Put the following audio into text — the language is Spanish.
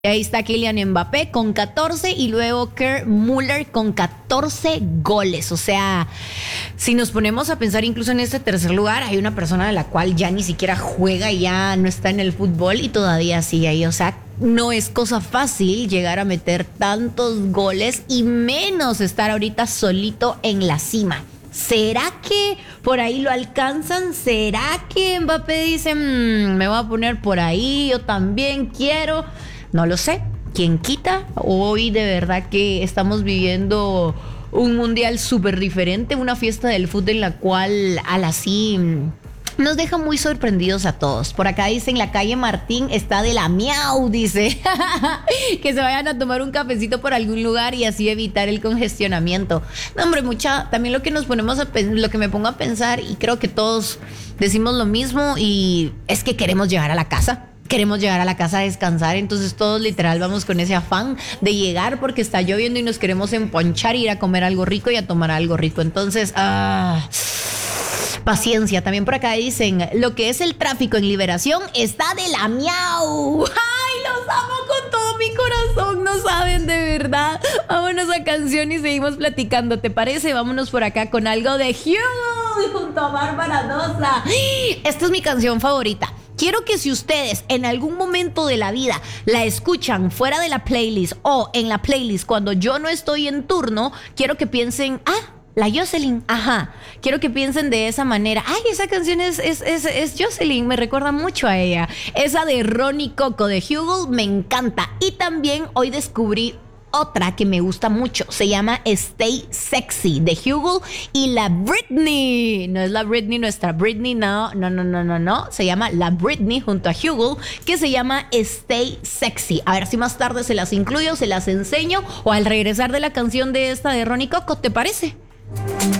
Ahí está Kylian Mbappé con 14 y luego Gerd Müller con 14 goles. O sea, si nos ponemos a pensar incluso en este tercer lugar, hay una persona de la cual ya ni siquiera juega y ya no está en el fútbol y todavía sigue ahí. O sea, no es cosa fácil llegar a meter tantos goles y menos estar ahorita solito en la cima. ¿Será que por ahí lo alcanzan? ¿Será que Mbappé dice, me voy a poner por ahí, yo también quiero? No lo sé. ¿Quién quita? Hoy de verdad que estamos viviendo un mundial súper diferente, una fiesta del fútbol en la cual a la sí nos deja muy sorprendidos a todos. Por acá dicen, la calle Martín está de la miau, dice. Que se vayan a tomar un cafecito por algún lugar y así evitar el congestionamiento. No, hombre, también lo que nos ponemos lo que me pongo a pensar, y creo que todos decimos lo mismo, y es que queremos llegar a la casa. Queremos llegar a la casa a descansar, entonces todos literal vamos con ese afán de llegar porque está lloviendo y nos queremos emponchar, ir a comer algo rico y a tomar algo rico. Entonces, paciencia. También por acá dicen, lo que es el tráfico en Liberación está de la miau. ¡Ay, los amo con todo mi corazón! No saben de verdad. Vámonos a canción y seguimos platicando, ¿te parece? Vámonos por acá con algo de Hugh junto a Bárbara Dosa. Esta es mi canción favorita. Quiero que si ustedes en algún momento de la vida la escuchan fuera de la playlist o en la playlist cuando yo no estoy en turno, quiero que piensen, la Jocelyn, quiero que piensen de esa manera. Ay, esa canción es Jocelyn, me recuerda mucho a ella. Esa de Ronnie Coco de Hugel me encanta. Y también hoy descubrí otra que me gusta mucho, se llama Stay Sexy de Hugel y la Britney. No es la Britney, nuestra Britney, no. Se llama la Britney junto a Hugel, que se llama Stay Sexy. A ver si más tarde se las incluyo, se las enseño, o al regresar de la canción de esta de Ronnie Coco, ¿te parece?